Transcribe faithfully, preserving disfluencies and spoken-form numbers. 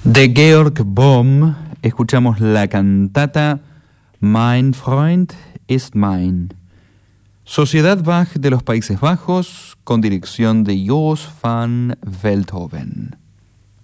De Georg Bohm escuchamos la cantata Mein Freund ist mein. Sociedad Bach de los Países Bajos con dirección de Jos van Veldhoven.